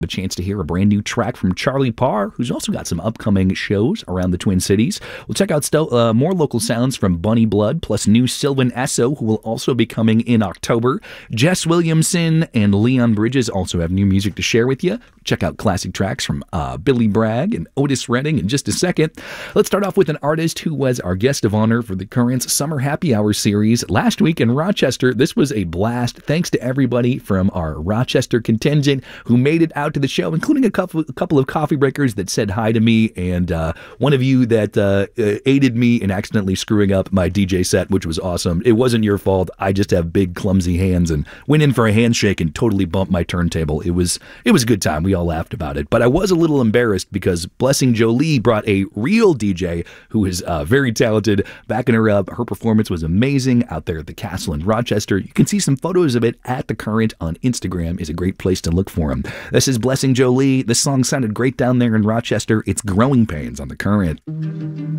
a chance to hear a brand new track from Charlie Parr, who's also got some upcoming shows around the Twin Cities. We'll check out more local sounds from Bunny Blood, plus new Sylvan Esso, who will also be coming in October. Jess Williamson and Leon Bridges also have new music to share with you. Check out classic tracks from Billy Bragg and Otis Redding in just a second. Let's start off with an artist who was our guest of honor for the Currents Summer Happy Hour series last week in Rochester. This was a blast. Thanks to everybody from our Rochester contingent who made it out to the show, including a couple of coffee breakers that said hi to me, and one of you that aided me in accidentally screwing up my DJ set, which was awesome. It wasn't your fault. I just have big, clumsy hands and went in for a handshake and totally bumped my turntable. It was a good time. We all laughed about it. But I was a little embarrassed because Blessing Jolie brought a real DJ who is very talented, backing her up. Her performance was amazing out there at the Castle in Rochester. You can see some photos of it at The Current on Instagram. Is a great place to look for him. This is Blessing Jolie. This song sounded great down there in Rochester. It's Growing Pains on The Current.